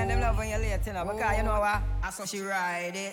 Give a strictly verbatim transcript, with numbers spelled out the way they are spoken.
them love when you're late, you know, because you know what? I saw she ride it.